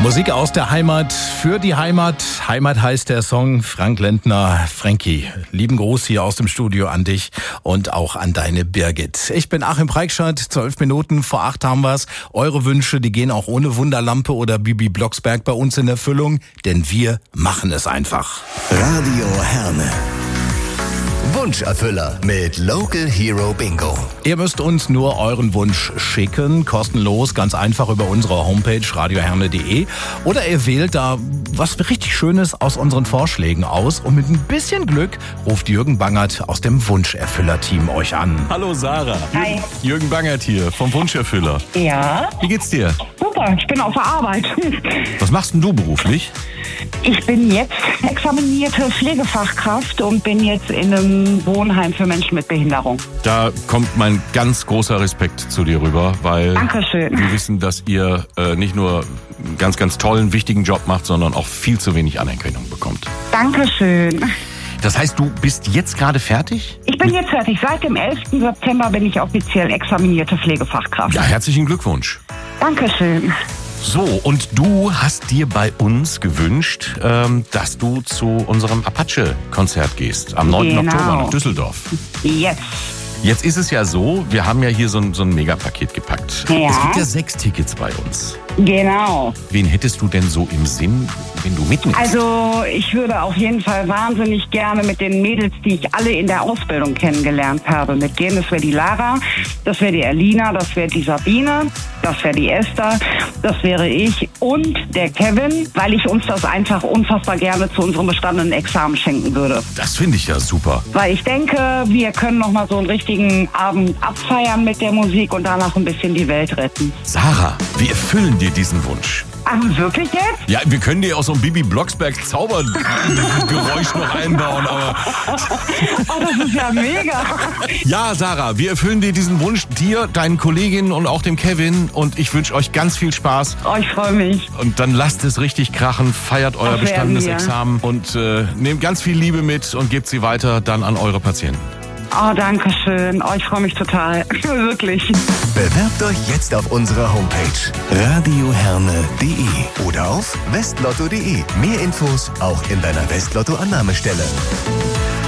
Musik aus der Heimat für die Heimat. Heimat heißt der Song. Frank Lentner, Frankie, lieben Gruß hier aus dem Studio an dich und auch an deine Birgit. Ich bin Achim Preikschat, 12 Minuten vor 8 haben wir's. Eure Wünsche, die gehen auch ohne Wunderlampe oder Bibi Blocksberg bei uns in Erfüllung, denn wir machen es einfach. Radio Herne. Wunscherfüller mit Local Hero Bingo. Ihr müsst uns nur euren Wunsch schicken, kostenlos, ganz einfach über unsere Homepage radioherne.de, oder ihr wählt da was richtig Schönes aus unseren Vorschlägen aus und mit ein bisschen Glück ruft Jürgen Bangert aus dem Wunscherfüller-Team euch an. Hallo Sarah. Hi. Jürgen Bangert hier vom Wunscherfüller. Ja, Wie geht's dir? super. Ich bin auf der Arbeit. Was machst denn du beruflich? Ich bin jetzt examinierte Pflegefachkraft und bin jetzt in einem Wohnheim für Menschen mit Behinderung. Da kommt mein ganz großer Respekt zu dir rüber, weil Dankeschön. wir wissen, dass ihr nicht nur einen ganz, ganz tollen, wichtigen Job macht, sondern auch viel zu wenig Anerkennung bekommt. Dankeschön. Das heißt, du bist jetzt gerade fertig? Ich bin jetzt fertig. Seit dem 11. September bin ich offiziell examinierte Pflegefachkraft. Ja, herzlichen Glückwunsch. Dankeschön. So, und du hast dir bei uns gewünscht, dass du zu unserem Apache-Konzert gehst am 9. Genau. Oktober nach Düsseldorf. Yes. Jetzt ist es ja so, wir haben ja hier so ein Megapaket gepackt. Ja. Es gibt ja 6 Tickets bei uns. Genau. Wen hättest du denn so im Sinn, wenn du mitnimmst? Also ich würde auf jeden Fall wahnsinnig gerne mit den Mädels, die ich alle in der Ausbildung kennengelernt habe, mit denen, das wäre die Lara, das wäre die Erlina, das wäre die Sabine, das wäre die Esther, das wäre ich und der Kevin, weil ich uns das einfach unfassbar gerne zu unserem bestandenen Examen schenken würde. Das finde ich ja super. Weil ich denke, wir können noch mal so einen richtigen Abend abfeiern mit der Musik und danach ein bisschen die Welt retten. Sarah, wir erfüllen dir diesen Wunsch. Ach, wirklich jetzt? Ja, wir können dir auch so ein Bibi Blocksberg Zaubergeräusch noch einbauen, aber... Oh, das ist ja mega. Ja, Sarah, wir erfüllen dir diesen Wunsch, dir, deinen Kolleginnen und auch dem Kevin, und ich wünsche euch ganz viel Spaß. Oh, ich freue mich. Und dann lasst es richtig krachen, feiert euer Das werden bestandenes wir. Examen und nehmt ganz viel Liebe mit und gebt sie weiter dann an eure Patienten. Oh, danke schön. Oh, ich freue mich total. Wirklich. Bewerbt euch jetzt auf unserer Homepage radioherne.de oder auf westlotto.de. Mehr Infos auch in deiner Westlotto-Annahmestelle.